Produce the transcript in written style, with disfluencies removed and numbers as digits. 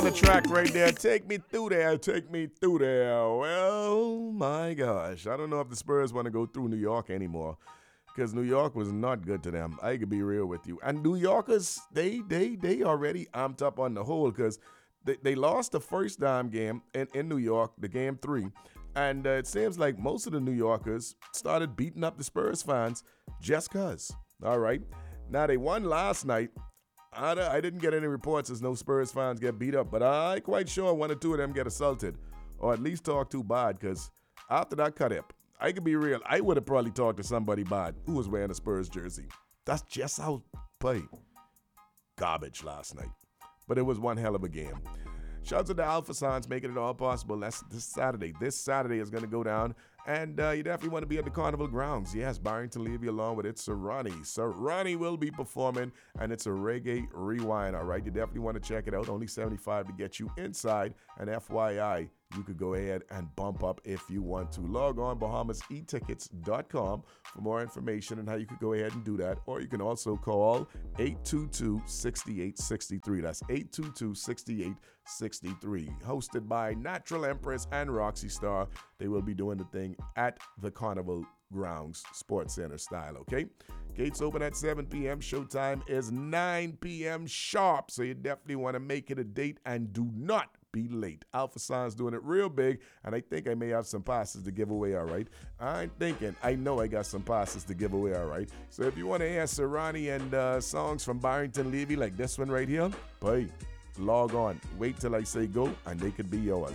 The track right there, take me through there, take me through there. Well, my gosh, I don't know if the Spurs want to go through New York anymore because New York was not good to them. I could be real with you. And New Yorkers, they already amped up on the whole because they lost the first dime game in New York, the game three. And it seems like most of the New Yorkers started beating up the Spurs fans just because. All right. Now, they won last night. I didn't get any reports as no Spurs fans get beat up, but I quite sure one or two of them get assaulted or at least talk too bad because after that cut up, I can be real, I would have probably talked to somebody bad who was wearing a Spurs jersey. That's just how play. Garbage last night. But it was one hell of a game. Shouts to the Alpha Sons making it all possible. That's this Saturday. This Saturday is going to go down. And you definitely want to be at the Carnival grounds. Yes, Barrington Levy along with its Serrani. Serrani will be performing, and it's a reggae rewind, all right? You definitely want to check it out. Only $75 to get you inside. And FYI, you could go ahead and bump up if you want to. Log on BahamasEtickets.com for more information on how you could go ahead and do that. Or you can also call 822-6863. That's 822-6863. Hosted by Natural Empress and Roxy Star. They will be doing the thing at the Carnival Grounds Sports Center style, okay? Gates open at 7 p.m. Showtime is 9 p.m. sharp. So you definitely want to make it a date and do not be late. Alpha Sign's doing it real big, and I think I may have some passes to give away, all right? I know I got some passes to give away, all right? So if you want to hear Serrani and songs from Barrington Levy like this one right here, boy, log on. Wait till I say go, and they could be yours.